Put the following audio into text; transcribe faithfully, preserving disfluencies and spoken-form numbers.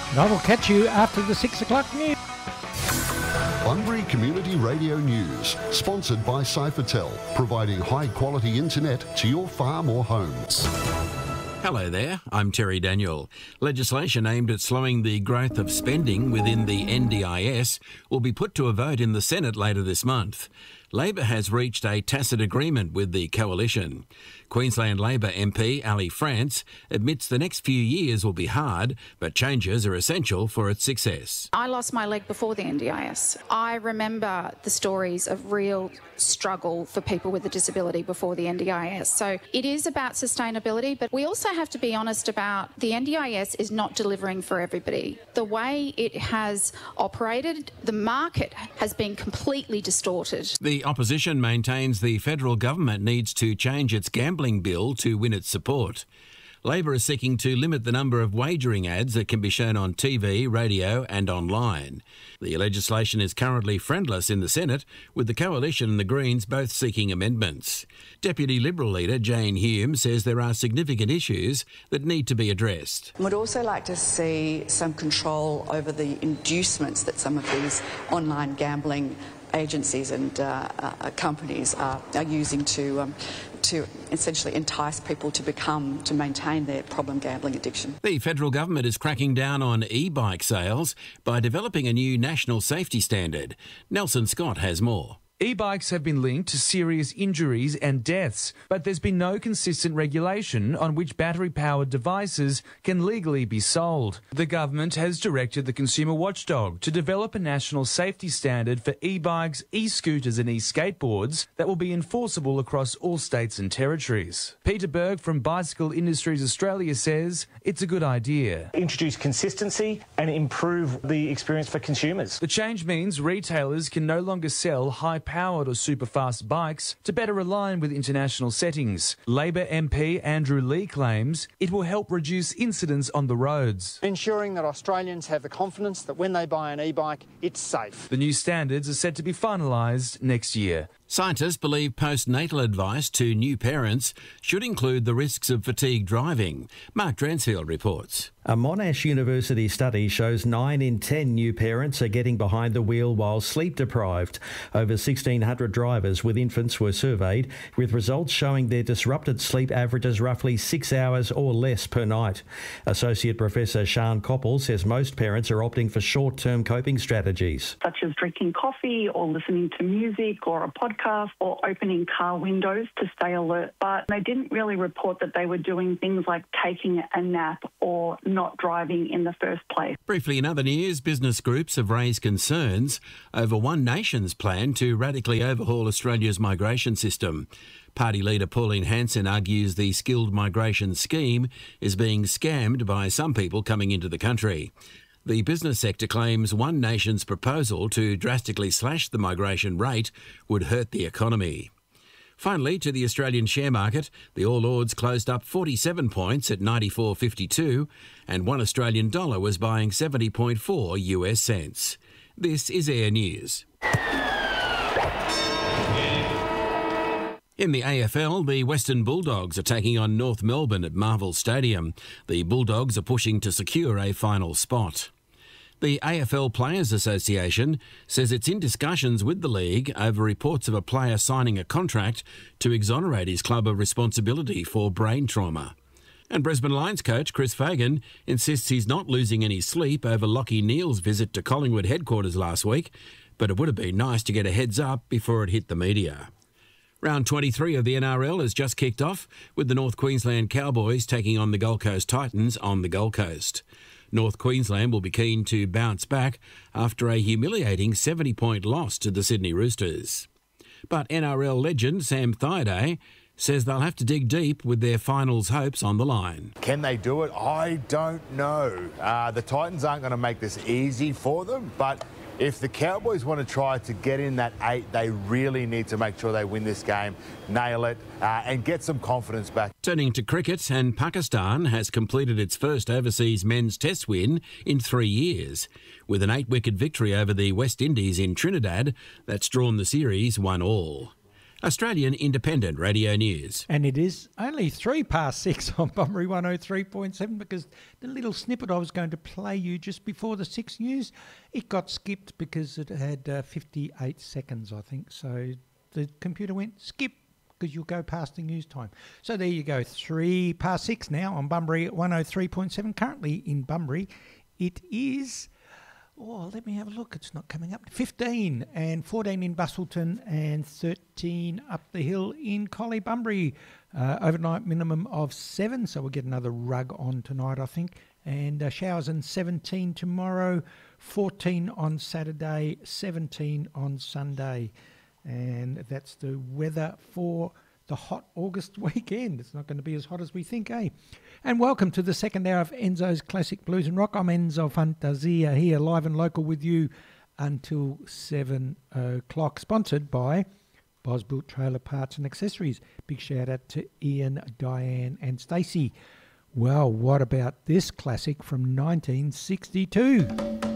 And I will catch you after the six o'clock news. Bunbury Community Radio News, sponsored by Cyphertel, providing high-quality internet to your farm or homes. Hello there, I'm Terry Daniel. Legislation aimed at slowing the growth of spending within the N D I S will be put to a vote in the Senate later this month. Labor has reached a tacit agreement with the coalition. Queensland Labor M P Ali France admits the next few years will be hard, but changes are essential for its success. I lost my leg before the N D I S. I remember the stories of real struggle for people with a disability before the N D I S. So it is about sustainability, but we also have to be honest about the N D I S is not delivering for everybody. The way it has operated, the market has been completely distorted. The opposition maintains the federal government needs to change its gambling bill to win its support. Labor is seeking to limit the number of wagering ads that can be shown on T V, radio and online. The legislation is currently friendless in the Senate, with the Coalition and the Greens both seeking amendments. Deputy Liberal leader Jane Hume says there are significant issues that need to be addressed. We'd also like to see some control over the inducements that some of these online gambling agencies and uh, uh, companies are, are using to um, to essentially entice people to become, to maintain their problem gambling addiction. The federal government is cracking down on e-bike sales by developing a new national safety standard. Nelson Scott has more. E-bikes have been linked to serious injuries and deaths, but there's been no consistent regulation on which battery-powered devices can legally be sold. The government has directed the Consumer Watchdog to develop a national safety standard for e-bikes, e-scooters and e-skateboards that will be enforceable across all states and territories. Peter Berg from Bicycle Industries Australia says it's a good idea. Introduce consistency and improve the experience for consumers. The change means retailers can no longer sell high powered or super fast bikes to better align with international settings. Labor M P Andrew Lee claims it will help reduce incidents on the roads, ensuring that Australians have the confidence that when they buy an e-bike, it's safe. The new standards are set to be finalised next year. Scientists believe postnatal advice to new parents should include the risks of fatigue driving. Mark Dransfield reports. A Monash University study shows nine in ten new parents are getting behind the wheel while sleep deprived. Over sixteen hundred drivers with infants were surveyed, with results showing their disrupted sleep averages roughly six hours or less per night. Associate Professor Sian Koppel says most parents are opting for short-term coping strategies, such as drinking coffee or listening to music or a podcast or opening car windows to stay alert. But they didn't really report that they were doing things like taking a nap or not driving in the first place. Briefly, in other news, business groups have raised concerns over One Nation's plan to radically overhaul Australia's migration system. Party leader Pauline Hanson argues the skilled migration scheme is being scammed by some people coming into the country. The business sector claims One Nation's proposal to drastically slash the migration rate would hurt the economy. Finally, to the Australian share market, the All Ords closed up forty-seven points at ninety-four fifty-two, and one Australian dollar was buying seventy point four U S cents. This is Air News. In the A F L, the Western Bulldogs are taking on North Melbourne at Marvel Stadium. The Bulldogs are pushing to secure a final spot. The A F L Players Association says it's in discussions with the league over reports of a player signing a contract to exonerate his club of responsibility for brain trauma. And Brisbane Lions coach Chris Fagan insists he's not losing any sleep over Lachie Neale's visit to Collingwood headquarters last week, but it would have been nice to get a heads up before it hit the media. Round twenty-three of the N R L has just kicked off, with the North Queensland Cowboys taking on the Gold Coast Titans on the Gold Coast. North Queensland will be keen to bounce back after a humiliating seventy-point loss to the Sydney Roosters. But N R L legend Sam Thaiday says they'll have to dig deep with their finals hopes on the line. Can they do it? I don't know. Uh, the Titans aren't going to make this easy for them, but if the Cowboys want to try to get in that eight, they really need to make sure they win this game, nail it, uh, and get some confidence back. Turning to cricket, and Pakistan has completed its first overseas men's test win in three years. With an eight-wicket victory over the West Indies in Trinidad, that's drawn the series one all. Australian Independent Radio News. And it is only three past six on Bunbury one oh three point seven because the little snippet I was going to play you just before the six news, it got skipped because it had uh, fifty-eight seconds, I think. So the computer went skip because you'll go past the news time. So there you go, three past six now on Bunbury one oh three point seven. Currently in Bunbury, it is... Oh, let me have a look. It's not coming up. fifteen and fourteen in Bustleton and thirteen up the hill in Collie Bunbury. Uh, overnight minimum of seven, so we'll get another rug on tonight, I think. And uh, showers and seventeen tomorrow, fourteen on Saturday, seventeen on Sunday. And that's the weather for the hot August weekend. It's not going to be as hot as we think, eh? And welcome to the second hour of Enzo's Classic Blues and Rock. I'm Enzo Fantasia here, live and local with you until seven o'clock. Sponsored by Bosbuilt Trailer Parts and Accessories. Big shout out to Ian, Diane and Stacey. Well, what about this classic from nineteen sixty-two?